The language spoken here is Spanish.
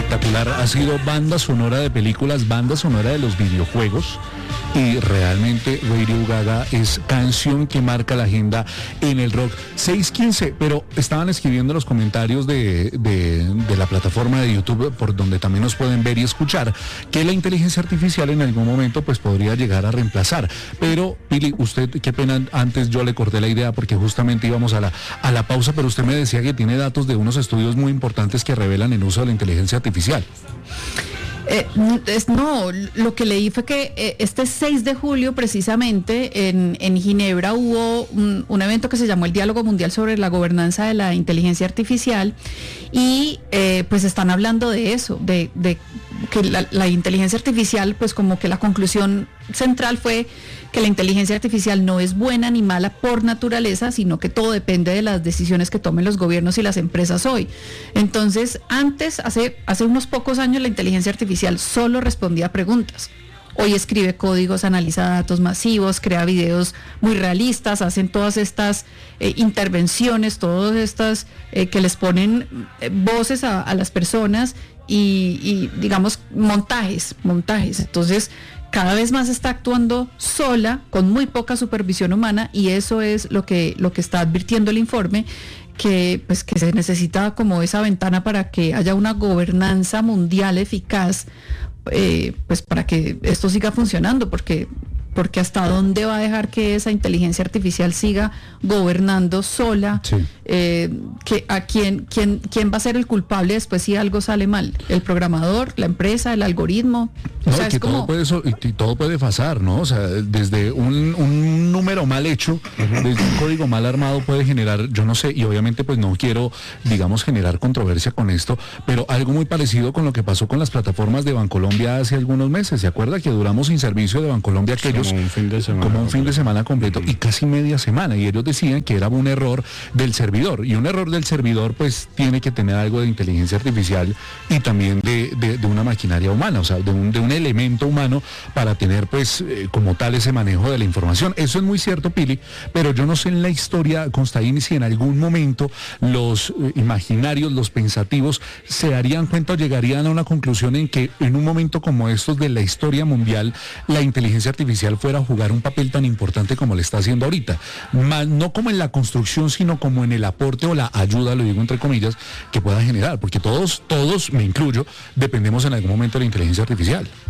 espectacular. Ha sido banda sonora de películas, banda sonora de los videojuegos. Y realmente Radio Gaga es canción que marca la agenda en el rock. 6:15, pero estaban escribiendo los comentarios de la plataforma de YouTube, por donde también nos pueden ver y escuchar, que la inteligencia artificial en algún momento pues podría llegar a reemplazar. Pero, Pili, usted, qué pena, antes yo le corté la idea porque justamente íbamos a la pausa, pero usted me decía que tiene datos de unos estudios muy importantes que revelan el uso de la inteligencia artificial. No, lo que leí fue que este 6 de julio precisamente en Ginebra hubo un evento que se llamó el Diálogo Mundial sobre la Gobernanza de la Inteligencia Artificial y pues están hablando de eso, de que la inteligencia artificial, pues como que la conclusión central fue que la inteligencia artificial no es buena ni mala por naturaleza, sino que todo depende de las decisiones que tomen los gobiernos y las empresas hoy. Entonces, hace unos pocos años la inteligencia artificial solo respondía a preguntas. Hoy escribe códigos, analiza datos masivos, crea videos muy realistas, hacen todas estas intervenciones, todas estas que les ponen voces a las personas y digamos montajes. Entonces, cada vez más está actuando sola, con muy poca supervisión humana, y eso es lo que está advirtiendo el informe, que se necesita como esa ventana para que haya una gobernanza mundial eficaz, pues para que esto siga funcionando, porque hasta dónde va a dejar que esa inteligencia artificial siga gobernando sola. Sí. ¿Quién va a ser el culpable después si algo sale mal? ¿El programador, la empresa, el algoritmo? No, o sea, que todo puede pasar, ¿no? O sea, desde un número mal hecho, desde un código mal armado puede generar, yo no sé, y obviamente pues no quiero, digamos, generar controversia con esto, pero algo muy parecido con lo que pasó con las plataformas de Bancolombia hace algunos meses. ¿Se acuerda que duramos sin servicio de Bancolombia aquellos? Como un fin de semana completo y casi media semana, y ellos decían que era un error del servidor, y un error del servidor pues tiene que tener algo de inteligencia artificial y también de una maquinaria humana, o sea, de un elemento humano para tener pues como tal ese manejo de la información. Eso es muy cierto, Pili, pero yo no sé en la historia, Constaín, si en algún momento los imaginarios, los pensativos se darían cuenta o llegarían a una conclusión en que en un momento como estos de la historia mundial la inteligencia artificial fuera a jugar un papel tan importante como le está haciendo ahorita, no como en la construcción, sino como en el aporte o la ayuda, lo digo entre comillas, que pueda generar, porque todos, me incluyo, dependemos en algún momento de la inteligencia artificial.